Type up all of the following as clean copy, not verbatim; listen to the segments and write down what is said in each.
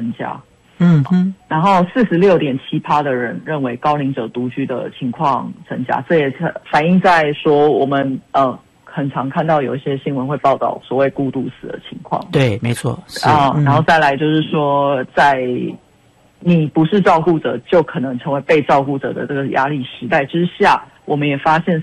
增加。 然后46.7%的人认为高龄者独居的情况增加，这也是反映在说我们很常看到有一些新闻会报道所谓孤独死的情况。 对，没错。 然后再来就是说，在你不是照顾者就可能成为被照顾者的这个压力时代之下，我们也发现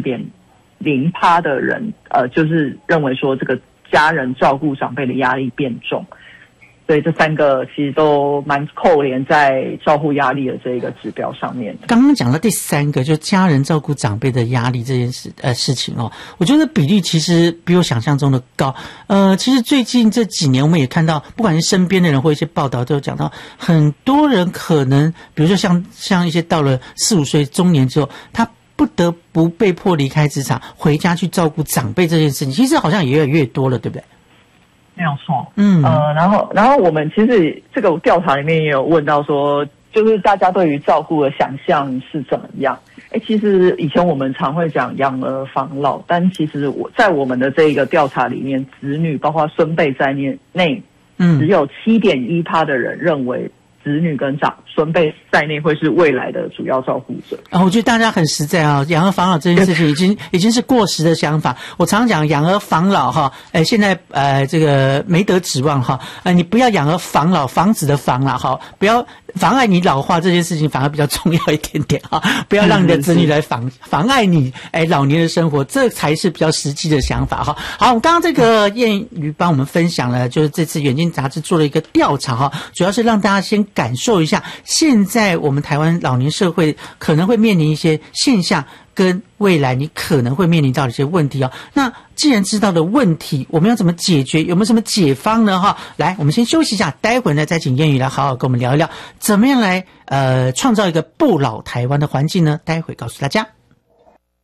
44.0%的人就是认为说这个家人照顾长辈的压力变重。所以这三个其实都蛮扣连在照顾压力的这一个指标上面的。 刚刚讲到第三个，就家人照顾长辈的压力这件事情哦，我觉得比例其实比我想象中的高。其实最近这几年我们也看到，不管是身边的人或一些报道都有讲到，很多人可能比如说像一些到了4、5岁中年之后，他不得不被迫离开职场，回家去照顾长辈这件事情，其实好像也越来越多了，对不对？ 没有错。然后我们其实这个调查里面也有问到说，就是大家对于照顾的想象是怎么样？其实以前我们常会讲养儿防老，但其实在我们的这一个调查里面，子女包括孙辈在内，只有7.1%的人认为子女跟孙辈在内会是未来的主要照顾者。 我觉得大家很实在啊，养儿防老这件事情已经是过时的想法。我常讲养儿防老哈，现在这个没得指望哈，你不要养儿防老，防止的防啦哈，不要妨碍你老化这件事情反而比较重要一点点哈，不要让你的子女来妨碍你老年的生活，这才是比较实际的想法哈。好，我们刚刚这个燕瑜帮我们分享了，就是这次远见杂志做了一个调查哈，主要是让大家先感受一下现在我们台湾老年社会可能会面临一些现象，跟未来你可能会面临到的一些问题哦。那既然知道的问题，我们要怎么解决？有没有什么解方呢？哈，来，我们先休息一下，待会儿呢再请燕瑜来好好跟我们聊一聊，怎么样来创造一个不老台湾的环境呢？待会告诉大家。